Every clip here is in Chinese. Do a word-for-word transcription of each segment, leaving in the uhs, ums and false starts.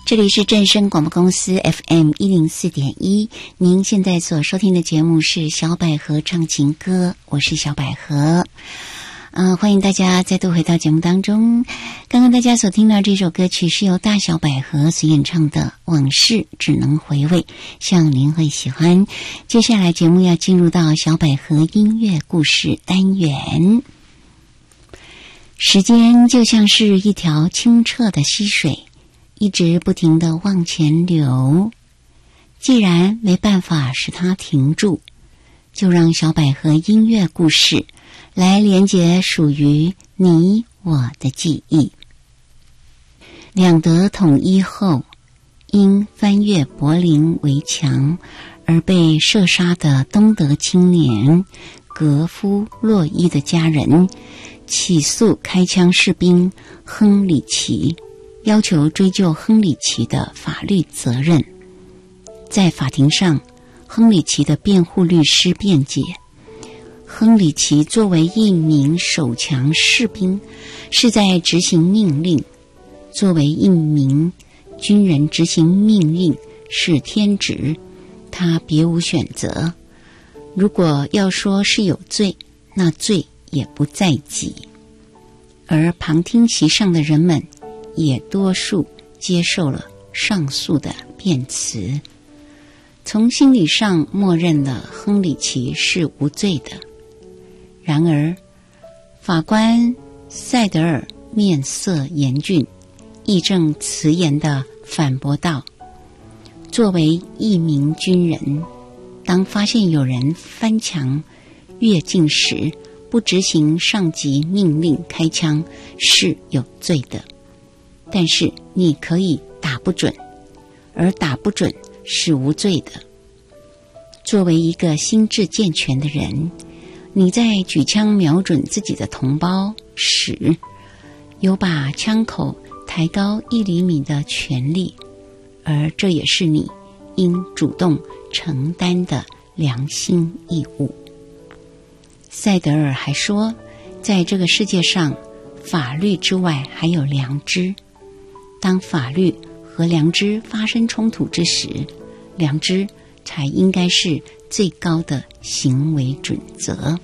这里是正声广播公司 F M 一零四点一，您现在所收听的节目是小百合唱情歌，我是小百合。嗯、呃，欢迎大家再度回到节目当中。刚刚大家所听到这首歌曲是由大小百合所演唱的《往事只能回味》，希望您会喜欢。接下来节目要进入到小百合音乐故事单元。时间就像是一条清澈的溪水，一直不停地往前流。既然没办法使它停住，就让小百合音乐故事来连接属于你我的记忆。两德统一后，因翻越柏林围墙而被射杀的东德青年格夫洛伊的家人起诉开枪士兵亨里奇，要求追究亨里奇的法律责任。在法庭上，亨里奇的辩护律师辩解，亨里奇作为一名守墙士兵，是在执行命令；作为一名军人，执行命令是天职，他别无选择。如果要说是有罪，那罪也不在己。而旁听席上的人们也多数接受了上诉的辩词，从心理上默认了亨里奇是无罪的。然而，法官塞德尔面色严峻，义正辞严地反驳道：作为一名军人，当发现有人翻墙越境时，不执行上级命令开枪是有罪的。但是你可以打不准，而打不准是无罪的。作为一个心智健全的人，你在举枪瞄准自己的同胞时，有把枪口抬高一厘米的权利，而这也是你应主动承担的良心义务。塞德尔还说，在这个世界上，法律之外还有良知。当法律和良知发生冲突之时，良知才应该是最高的行为准则。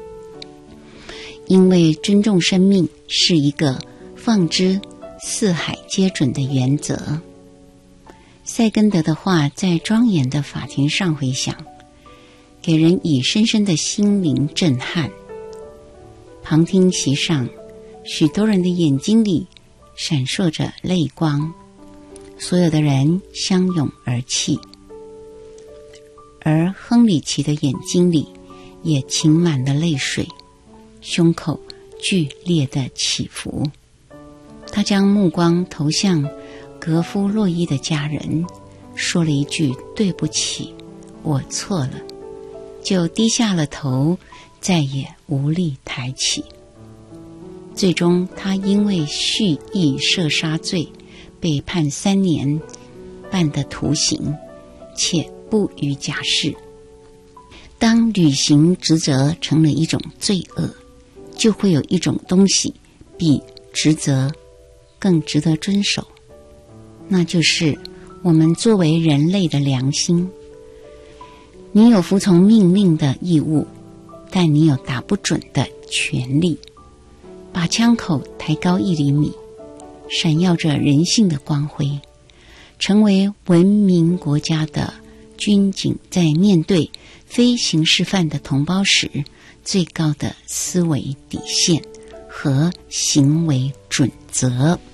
因为尊重生命是一个放之四海皆准的原则。塞根德的话在庄严的法庭上回响，给人以深深的心灵震撼。旁听席上，许多人的眼睛里闪烁着泪光，所有的人相拥而泣，而亨里奇的眼睛里也噙满了泪水，胸口剧烈的起伏。他将目光投向格夫洛伊的家人，说了一句对不起，我错了，就低下了头，再也无力抬起。最终他因为蓄意射杀罪被判三年半的徒刑，且不予假释。当履行职责成了一种罪恶，就会有一种东西比职责更值得遵守，那就是我们作为人类的良心。你有服从命令的义务，但你有打不准的权利。把枪口抬高一厘米，闪耀着人性的光辉，成为文明国家的军警在面对非刑事犯的同胞时最高的思维底线和行为准则。